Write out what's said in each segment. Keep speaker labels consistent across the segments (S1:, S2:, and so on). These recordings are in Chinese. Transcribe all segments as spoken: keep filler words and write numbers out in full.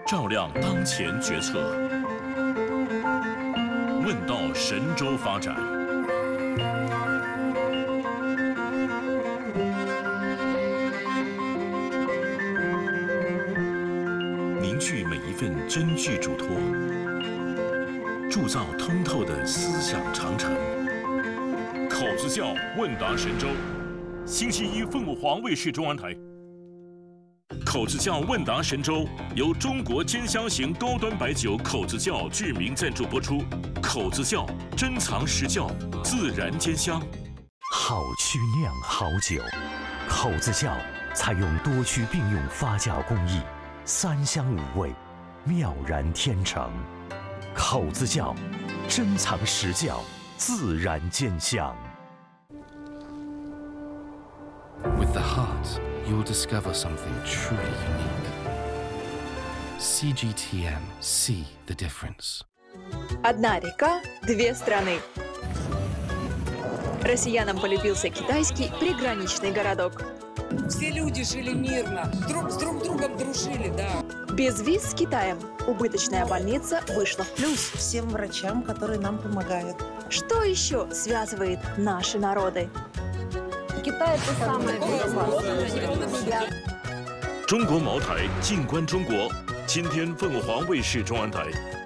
S1: 照亮当前决策。问道神州发展。凝聚每一份真挚嘱托，铸造通透的思想长城。口子窖问答神州，星期一凤凰卫视中文台。口子窖问答神州由中国兼香型高端白酒口子窖致名赞助播出。口子窖珍藏实窖，自然兼香。
S2: 好曲酿好酒，口子窖采用多区并用发酵工艺，三香五味，妙然天成。口子窖珍藏实窖，自然兼香。
S3: With the heart, you'll discover something truly unique. C G T M. See the difference.
S4: Одна река, две страны. Россиянам полюбился китайский приграничный городок.
S5: Все люди жили мирно, друг с друг другом дружили, да.
S4: Без виз с Китаем убыточная больница вышла в плюс.
S6: Всем врачам, которые нам помогают.
S4: Что еще связывает наши народы?
S7: Китай это самое безопасное.
S1: 中国茅台，静观中国。今天凤凰卫视中文台。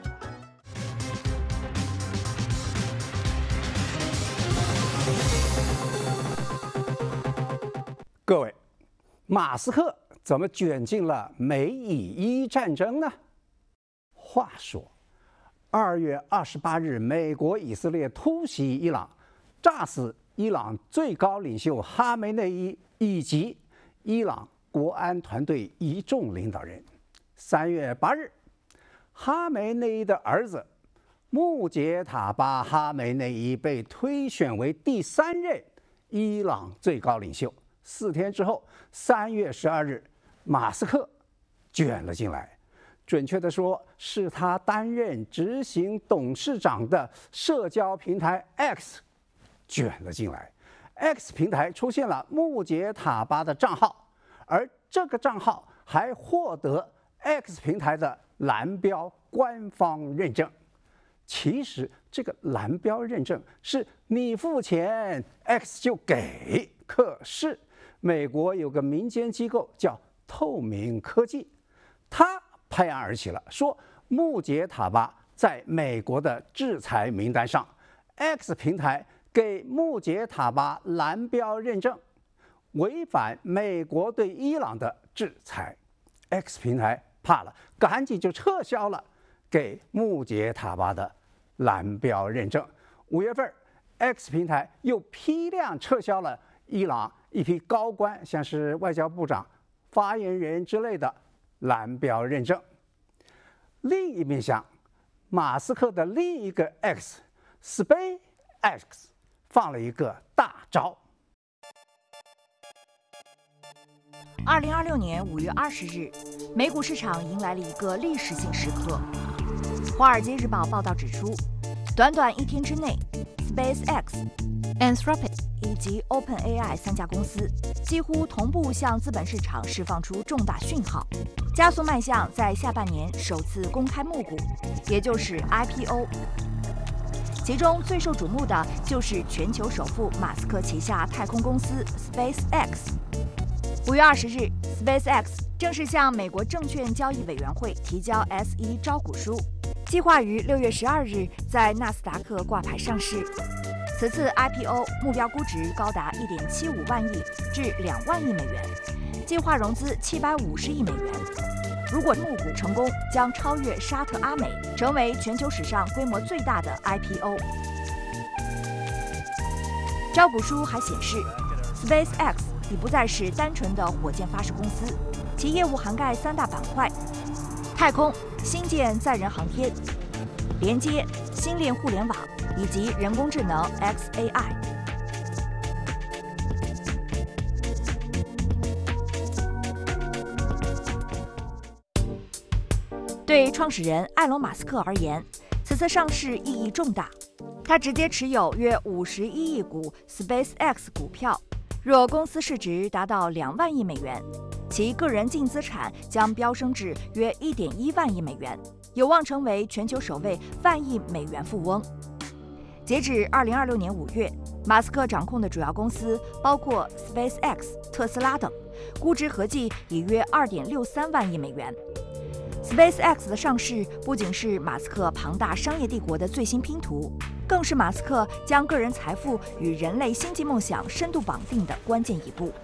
S8: 各位，马斯克怎么卷进了美以伊战争呢？话说，二月二十八日，美国、以色列突袭伊朗，炸死伊朗最高领袖哈梅内伊以及伊朗国安团队一众领导人。三月八日，哈梅内伊的儿子穆杰塔巴·哈梅内伊被推选为第三任伊朗最高领袖。四天之后，三月十二日，马斯克卷了进来。准确的说，是他担任执行董事长的社交平台 X 卷了进来。X 平台出现了穆杰塔巴的账号，而这个账号还获得 X 平台的蓝标官方认证。其实这个蓝标认证是你付钱 X 就给，可是美国有个民间机构叫透明科技，他拍案而起了，说穆杰塔巴在美国的制裁名单上 ，X 平台给穆杰塔巴蓝标认证，违反美国对伊朗的制裁。X 平台怕了，赶紧就撤销了给穆杰塔巴的蓝标认证。五月份 ，X 平台又批量撤销了伊朗一批高官，像是外交部长、发言人之类的蓝标认证。另一面向，马斯克的另一个 X SpaceX 放了一个大招。
S9: 二零二六年五月二十日，美股市场迎来了一个历史性时刻。《华尔街日报》报道指出，短短一天之内 ，SpaceX、Anthropic 以及 OpenAI 三家公司几乎同步向资本市场释放出重大讯号，加速迈向在下半年首次公开募股，也就是 I P O。其中最受瞩目的就是全球首富马斯克旗下太空公司 SpaceX。五月二十日 ，SpaceX 正式向美国证券交易委员会提交 S 一 招股书，计划于六月十二日在纳斯达克挂牌上市。此次 I P O 目标估值高达一点七五万亿至两万亿美元，计划融资七百五十亿美元。如果募股成功，将超越沙特阿美，成为全球史上规模最大的 I P O。招股书还显示 ，SpaceX 已不再是单纯的火箭发射公司，其业务涵盖三大板块：太空、星舰载人航天、连接、星链互联网以及人工智能 X A I。对创始人埃隆·马斯克而言，此次上市意义重大。他直接持有约五十一亿股 SpaceX 股票，若公司市值达到两万亿美元， 其个人净资产将飙升至约一点一万亿美元，有望成为全球首位万亿美元富翁。截至二零二六年五月，马斯克掌控的主要公司包括 SpaceX、特斯拉等，估值合计已约二点六三万亿美元。SpaceX 的上市不仅是马斯克庞大商业帝国的最新拼图，更是马斯克将个人财富与人类星际梦想深度绑定的关键一步。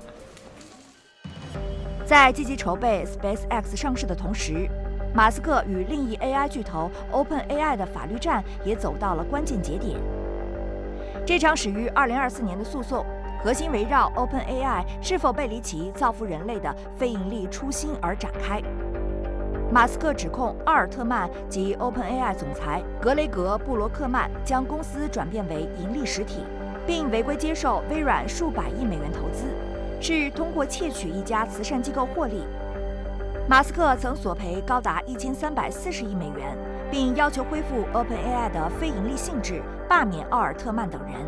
S9: 在积极筹备 SpaceX 上市的同时，马斯克与另一 A I 巨头 OpenAI 的法律战也走到了关键节点。这场始于二零二四年的诉讼，核心围绕 OpenAI 是否背离其造福人类的非盈利初心而展开。马斯克指控奥尔特曼及 OpenAI 总裁格雷格·布罗克曼将公司转变为盈利实体，并违规接受微软数百亿美元投资，是通过窃取一家慈善机构获利。马斯克曾索赔高达一千三百四十亿美元，并要求恢复 OpenAI 的非盈利性质，罢免奥尔特曼等人。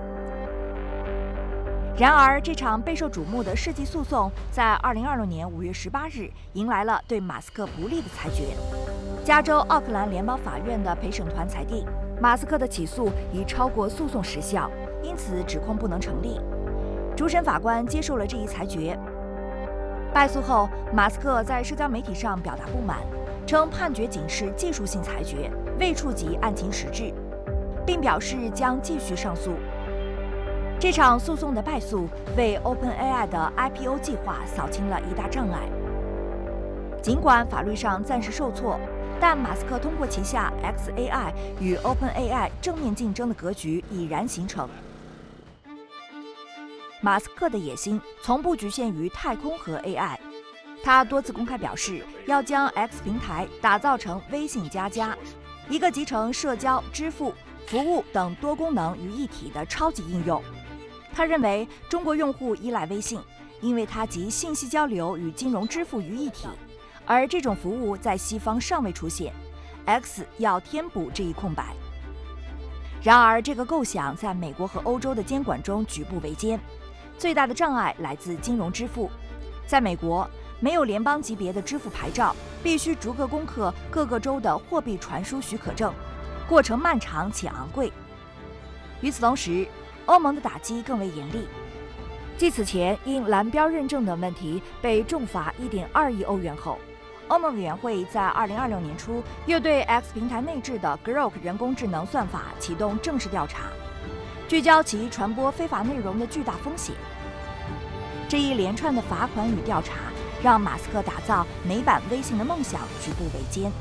S9: 然而，这场备受瞩目的世纪诉讼在二零二六年五月十八日迎来了对马斯克不利的裁决。加州奥克兰联邦法院的陪审团裁定，马斯克的起诉已超过诉讼时效，因此指控不能成立。主审法官接受了这一裁决。败诉后，马斯克在社交媒体上表达不满，称判决仅是技术性裁决，未触及案情实质，并表示将继续上诉。这场诉讼的败诉为 OpenAI 的 I P O 计划扫清了一大障碍。尽管法律上暂时受挫，但马斯克通过旗下 X A I 与 OpenAI 正面竞争的格局已然形成。马斯克的野心从不局限于太空和 A I， 他多次公开表示要将 X 平台打造成微信加加，一个集成社交、支付、服务等多功能于一体的超级应用。他认为中国用户依赖微信，因为它集信息交流与金融支付于一体，而这种服务在西方尚未出现 ，X 要填补这一空白。然而，这个构想在美国和欧洲的监管中举步维艰，最大的障碍来自金融支付。在美国，没有联邦级别的支付牌照，必须逐个攻克各个州的货币传输许可证，过程漫长且昂贵。与此同时，欧盟的打击更为严厉。继此前因蓝标认证的问题被重罚 一点二亿欧元后，欧盟委员会在二零二六年初又对 X 平台内置的 Grok 人工智能算法启动正式调查，聚焦其传播非法内容的巨大风险。这一连串的罚款与调查让马斯克打造美版微信的梦想举步维艰。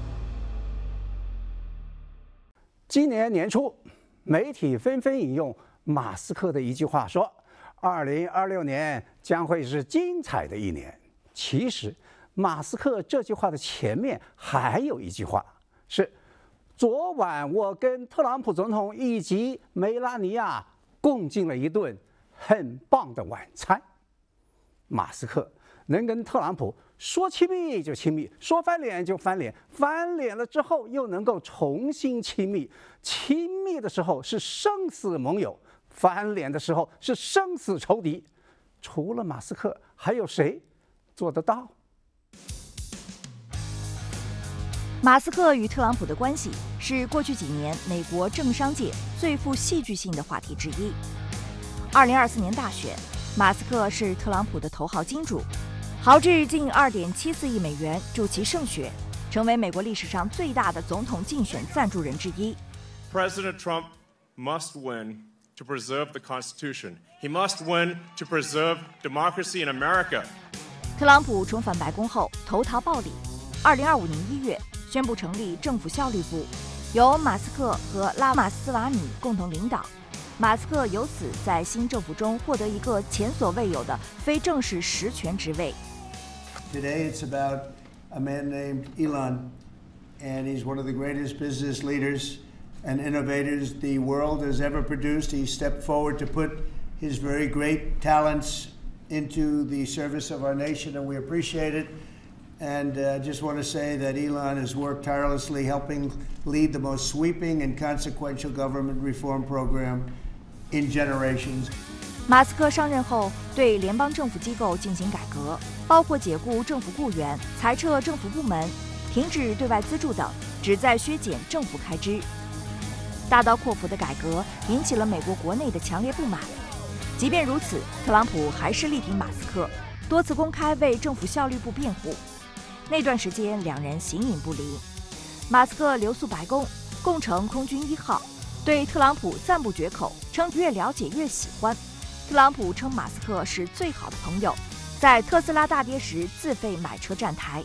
S8: 今年年初，媒体纷纷引用马斯克的一句话说：“二零二六年将会是精彩的一年。”其实，马斯克这句话的前面还有一句话，是昨晚我跟特朗普总统以及梅拉尼亚共进了一顿很棒的晚餐。马斯克能跟特朗普说亲密就亲密，说翻脸就翻脸，翻脸了之后又能够重新亲密，亲密的时候是生死盟友，翻脸的时候是生死仇敌。除了马斯克，还有谁做得到？
S9: 马斯克与特朗普的关系是过去几年美国政商界最富戏剧性的话题之一。二零二四年大选，马斯克是特朗普的头号金主，豪掷近二点七四亿美元助其胜选，成为美国历史上最大的总统竞选赞助人之一。
S10: President Trump must win to preserve the Constitution. He must win to preserve democracy in America.
S9: 特朗普重返白宫后投桃报李，二零二五年一月宣布成立政府效率部，由马斯克和拉马斯瓦米共同领导。马斯克由此在新政府中获得一个前所未有的非正式实权职位。
S11: Today it's about a man named Elon, and he's one of the greatest business leaders and innovators the world has ever produced. He stepped forward to put his very great talents into the service of our nation, and we appreciate it. And I uh, just want to say that Elon has worked tirelessly helping lead the most sweeping and consequential government reform program in generations.
S9: 马斯克上任后，对联邦政府机构进行改革，包括解雇政府雇员、裁撤政府部门、停止对外资助等，旨在削减政府开支。大刀阔斧的改革引起了美国国内的强烈不满。即便如此，特朗普还是力挺马斯克，多次公开为政府效率部辩护。那段时间，两人形影不离。马斯克留宿白宫，共乘空军一号，对特朗普赞不绝口，称越了解越喜欢。特朗普称马斯克是最好的朋友，在特斯拉大跌时自费买车站台。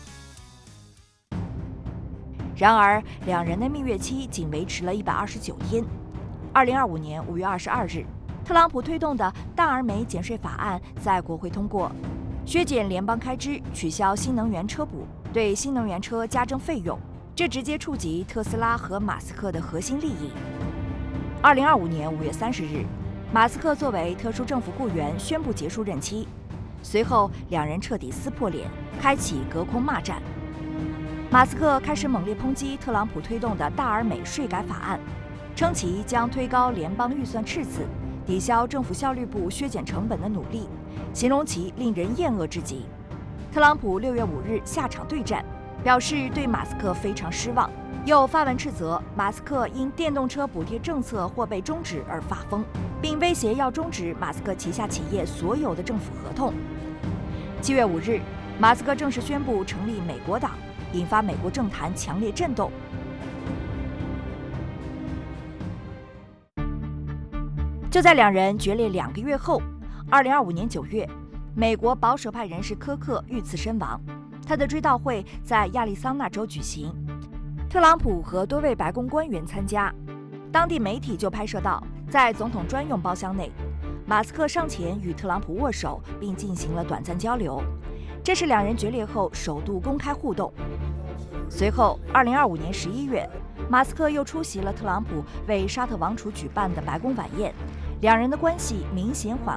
S9: 然而，两人的蜜月期仅维持了一百二十九天。二零二五年五月二十二日，特朗普推动的大而美减税法案在国会通过，削减联邦开支，取消新能源车补，对新能源车加征费用，这直接触及特斯拉和马斯克的核心利益。二零二五年五月三十日，马斯克作为特殊政府雇员宣布结束任期，随后两人彻底撕破脸，开启隔空骂战。马斯克开始猛烈抨击特朗普推动的大而美税改法案，称其将推高联邦预算赤字，抵消政府效率部削减成本的努力，形容其令人厌恶至极。特朗普六月五日下场对战，表示对马斯克非常失望，又发文斥责马斯克因电动车补贴政策或被终止而发疯，并威胁要终止马斯克旗下企业所有的政府合同。七月五日，马斯克正式宣布成立美国党，引发美国政坛强烈震动。就在两人决裂两个月后，二零二五年九月，美国保守派人士科克遇刺身亡，他的追悼会在亚利桑那州举行，特朗普和多位白宫官员参加。当地媒体就拍摄到，在总统专用包厢内，马斯克上前与特朗普握手，并进行了短暂交流，这是两人决裂后首度公开互动。随后，二零二五年十一月，马斯克又出席了特朗普为沙特王储举办的白宫晚宴，两人的关系明显缓